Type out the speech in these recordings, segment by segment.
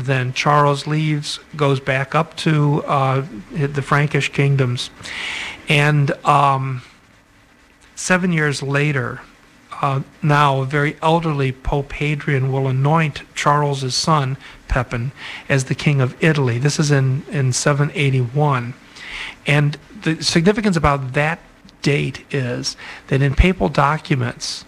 then Charles leaves, goes back up to the Frankish kingdoms, and 7 years later, now a very elderly Pope Hadrian will anoint Charles's son, Pepin, as the king of Italy. This is in 781. And the significance about that date is that in papal documents,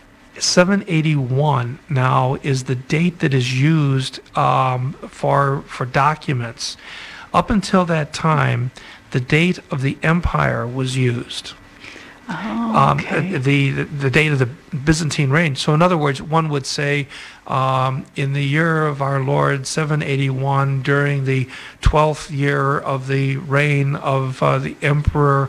781 now is the date that is used for documents. Up until that time, the date of the empire was used. Okay. The date of the Byzantine reign. So in other words, one would say in the year of our Lord 781, during the 12th year of the reign of the Emperor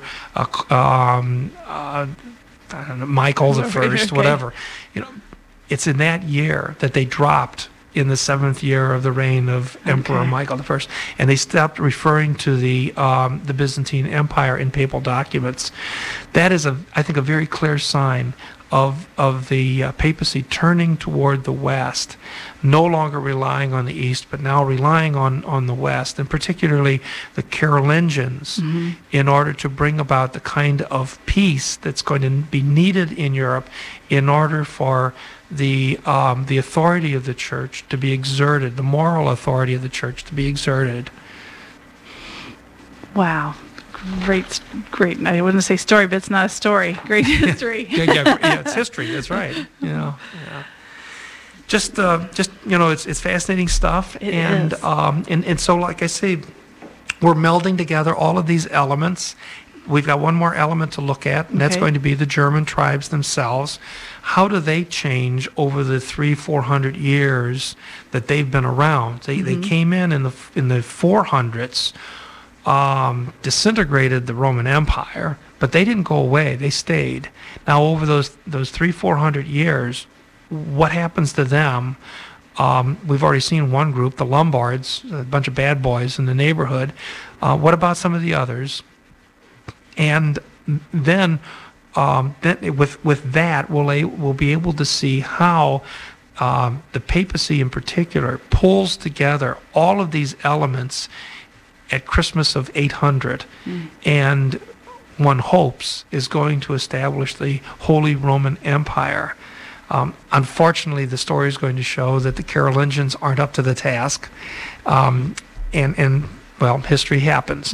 I don't know, Michael the First, Okay. whatever. It's in that year that they dropped in the 7th year of the reign of Emperor Okay. Michael I, and they stopped referring to the Byzantine Empire in papal documents. That is, I think, a very clear sign of the papacy turning toward the West, no longer relying on the East, but now relying on the West, and particularly the Carolingians, in order to bring about the kind of peace that's going to be needed in Europe in order for the authority of the church to be exerted, the moral authority of the church to be exerted. Wow. Great. I wouldn't say story, but it's not a story. Great history. yeah, it's history. That's right. Yeah. Just it's fascinating stuff, It and is. And so, like I say, we're melding together all of these elements. We've got one more element to look at, and that's Okay. going to be the German tribes themselves. How do they change over the 300-400 years that they've been around? They came in the 400s. Disintegrated the Roman Empire, but they didn't go away. They stayed. Now, over those 300-400 years, what happens to them? We've already seen one group, the Lombards, a bunch of bad boys in the neighborhood. What about some of the others? And then with that, we'll be able to see how the papacy in particular pulls together all of these elements at Christmas of 800, and one hopes is going to establish the Holy Roman Empire. Unfortunately, the story is going to show that the Carolingians aren't up to the task, and well, history happens.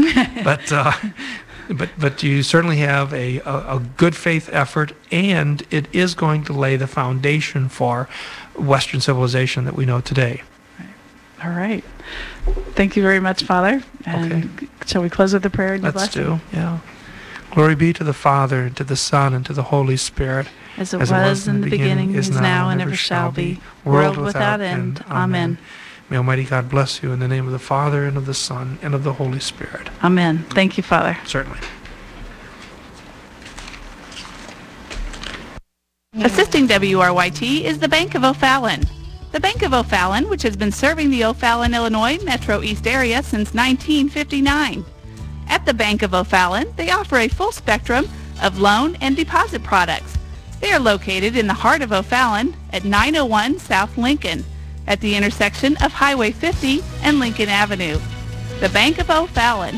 But you certainly have a good faith effort, and it is going to lay the foundation for Western civilization that we know today. All right. Thank you very much, Father. And shall we close with a prayer and your Let's blessing? do, yeah. Glory be to the Father, and to the Son, and to the Holy Spirit. As it was in the beginning, is now, and ever shall be, world without end. Amen. May Almighty God bless you in the name of the Father, and of the Son, and of the Holy Spirit. Amen. Thank you, Father. Certainly. Assisting WRYT is the Bank of O'Fallon. The Bank of O'Fallon, which has been serving the O'Fallon, Illinois Metro East area since 1959. At the Bank of O'Fallon, they offer a full spectrum of loan and deposit products. They are located in the heart of O'Fallon at 901 South Lincoln, at the intersection of Highway 50 and Lincoln Avenue. The Bank of O'Fallon,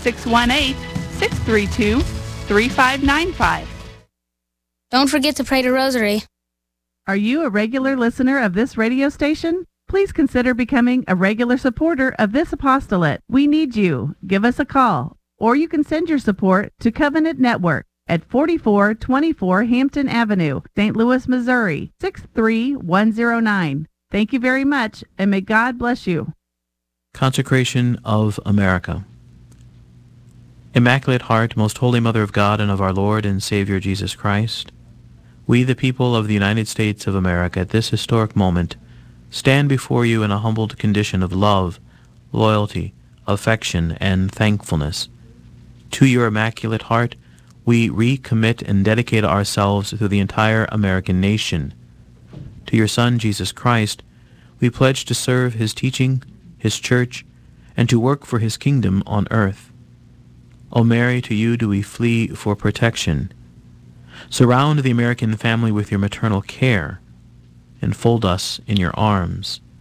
618-632-3595. Don't forget to pray the rosary. Are you a regular listener of this radio station? Please consider becoming a regular supporter of this apostolate. We need you. Give us a call, or you can send your support to Covenant Network at 4424 Hampton Avenue, St. Louis, Missouri, 63109. Thank you very much, and may God bless you. Consecration of America. Immaculate Heart, Most Holy Mother of God and of our Lord and Savior Jesus Christ, we, the people of the United States of America, at this historic moment, stand before you in a humbled condition of love, loyalty, affection, and thankfulness. To your Immaculate Heart, we recommit and dedicate ourselves through the entire American nation. To your Son, Jesus Christ, we pledge to serve his teaching, his church, and to work for his kingdom on earth. O Mary, to you do we flee for protection. Surround the American family with your maternal care. Enfold us in your arms.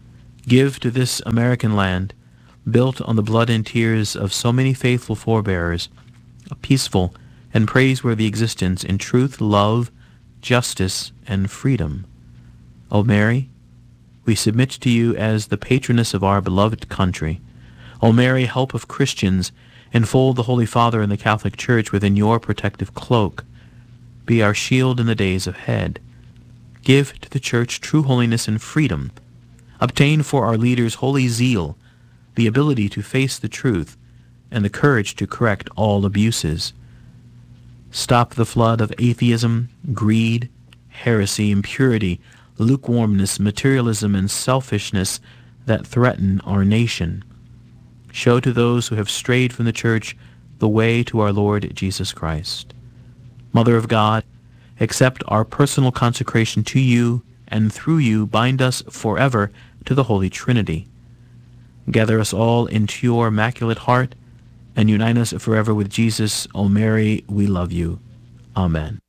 Give to this American land, built on the blood and tears of so many faithful forebears, a peaceful and praiseworthy existence in truth, love, justice, and freedom. O Mary, we submit to you as the patroness of our beloved country. O Mary, help of Christians, enfold the Holy Father and the Catholic Church within your protective cloak. Be our shield in the days ahead. Give to the Church true holiness and freedom. Obtain for our leaders holy zeal, the ability to face the truth, and the courage to correct all abuses. Stop the flood of atheism, greed, heresy, impurity, lukewarmness, materialism, and selfishness that threaten our nation. Show to those who have strayed from the Church the way to our Lord Jesus Christ. Mother of God, accept our personal consecration to you, and through you bind us forever to the Holy Trinity. Gather us all into your immaculate heart, and unite us forever with Jesus. O Mary, we love you. Amen.